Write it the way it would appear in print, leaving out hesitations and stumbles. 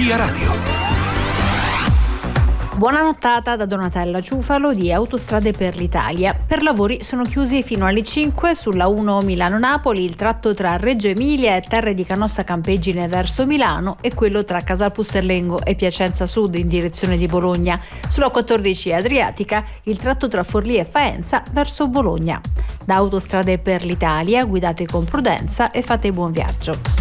Energia Radio. Buona nottata da Donatella Ciufalo di Autostrade per l'Italia. Per lavori sono chiusi fino alle 5 sulla 1 Milano-Napoli il tratto tra Reggio Emilia e Terre di Canossa Campeggine verso Milano e quello tra Casal Pusterlengo e Piacenza Sud in direzione di Bologna. Sulla 14 Adriatica il tratto tra Forlì e Faenza verso Bologna. Da Autostrade per l'Italia guidate con prudenza e fate buon viaggio.